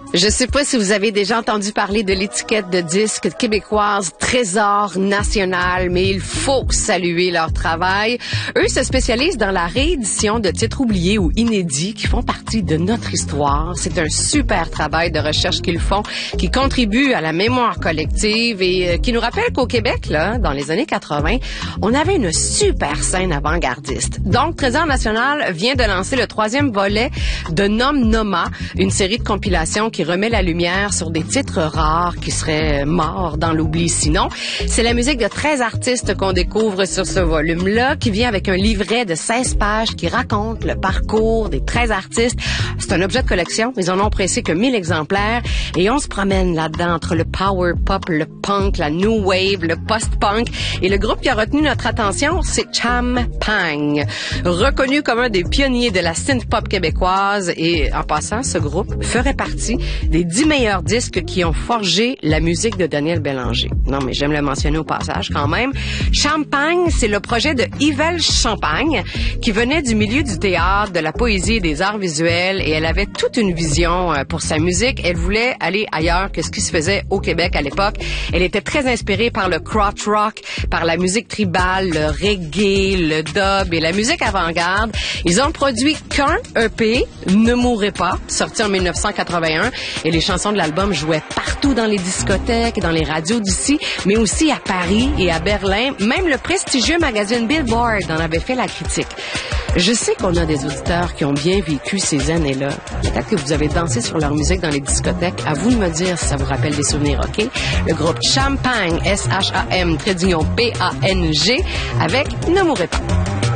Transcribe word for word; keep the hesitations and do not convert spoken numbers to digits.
Je sais pas si vous avez déjà entendu parler de l'étiquette de disques québécoise Trésor National, mais il faut saluer leur travail. Eux se spécialisent dans la réédition de titres oubliés ou inédits qui font partie de notre histoire. C'est un super travail de recherche qu'ils font, qui contribue à la mémoire collective et qui nous rappelle qu'au Québec, là, dans les années quatre-vingt, on avait une super scène avant-gardiste. Donc, Trésor National vient de lancer le troisième volet de Nom Noma, une série de compilations qui remet la lumière sur des titres rares qui seraient morts dans l'oubli sinon. C'est la musique de treize artistes qu'on découvre sur ce volume-là, qui vient avec un livret de seize pages qui raconte le parcours des treize artistes. C'est un objet de collection. Ils en ont pressé que mille exemplaires et on se promène là-dedans entre le power pop, le punk, la new wave, le post-punk. Et le groupe qui a retenu notre attention, c'est Cham Pang, reconnu comme un des pionniers de la synth-pop québécoise. Et en passant, ce groupe ferait partie des dix meilleurs disques qui ont forgé la musique de Daniel Bélanger. Non, mais j'aime le mentionner au passage quand même. Cham Pang, c'est le projet de Yvelle Champagne, qui venait du milieu du théâtre, de la poésie et des arts visuels, et elle avait toute une vision pour sa musique. Elle voulait aller ailleurs que ce qui se faisait au Québec à l'époque. Elle était très inspirée par le crotch rock, par la musique tribale, le reggae, le dub et la musique avant-garde. Ils ont produit qu'un E P, Ne mourrez pas, sorti en dix-neuf cent quatre-vingt-un, et les chansons de l'album jouaient partout dans les discothèques, dans les radios d'ici, mais aussi à Paris et à Berlin. Même le prestigieux magazine Billboard en avait fait la critique. Je sais qu'on a des auditeurs qui ont bien vécu ces années-là. Peut-être que vous avez dansé sur leur musique dans les discothèques. À vous de me dire si ça vous rappelle des souvenirs, OK? Le groupe Cham Pang, S H A M, trait d'union P A N G, avec Ne mourrez pas.